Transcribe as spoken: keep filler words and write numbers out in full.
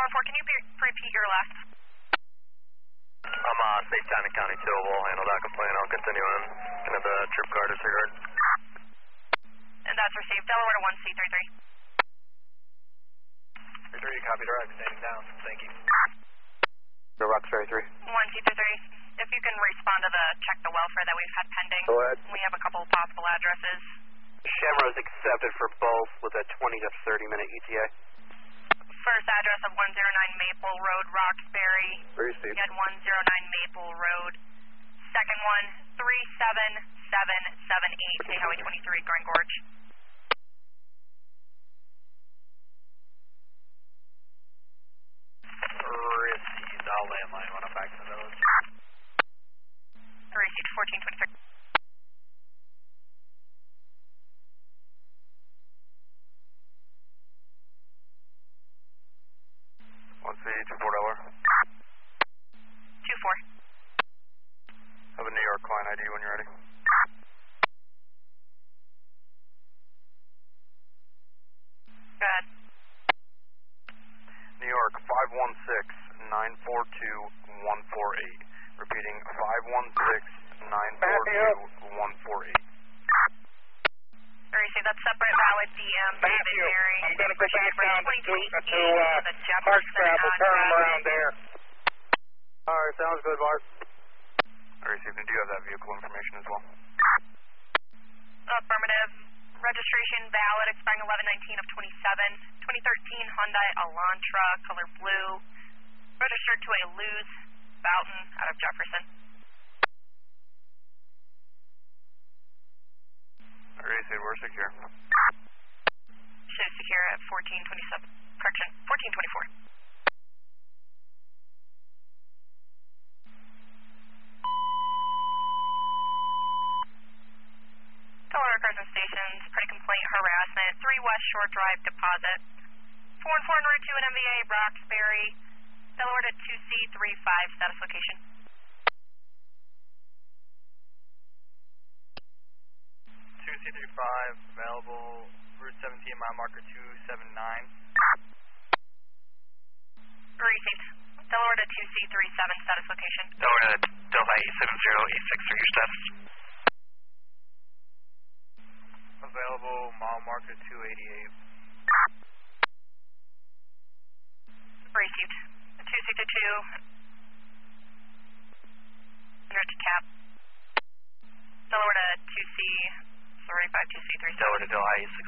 one four, can you be, repeat your last? I'm uh, State Town and County two. We'll handle that complaint. I'll continue on. Can have the trip card disregard. And that's received. Delaware to one C three three. three three, copy direct. Standing down. Thank you. The Roxbury three. one C three three. If you can respond to the check the welfare that we've had pending. Go ahead. We have a couple of possible addresses. Shamrose accepted for both with a twenty to thirty minute E T A. First address of one oh nine Maple Road, Roxbury. Received. You had one oh nine Maple Road. Second one, three seven seven seven eight, State Highway twenty-three, Grand Gorge. Received. I'll landline when I'm back to the village. Received fourteen twenty-three. one C, two four Delaware. two four. Have a New York client I D when you're ready. Go ahead. New York, five one six nine four two one four eight. Repeating, five one six nine four two one four eight. Received. That's separate valid D M, David Mary. I'm going to go back down to, to uh, the Mark Scrabble, turn him address. around there. Alright, sounds good, Mark. I received, and do you have that vehicle information as well? Affirmative. Registration valid, expiring eleven nineteen of twenty-seven. twenty thirteen Hyundai Elantra, color blue. Registered to a Luz Boughton out of Jefferson. I received, we're secure. Should secure at fourteen twenty-seven. Correction, fourteen twenty-four. Delaware Cars and Stations, pretty complaint harassment, three West Shore Drive deposit, four and four on Route two in M V A, Roxbury, Delaware to two C three five, status location. two C three five, available, Route seventeen, mile marker two seven nine. Received. Delaware to two C three seven, status location. Delaware to Delta eight seven zero eight six three, your status. Available, mile marker two eighty-eight. Received. two C two, Enrich Cap. Delaware to two C three five two C three seven. Delaware to Delta eight six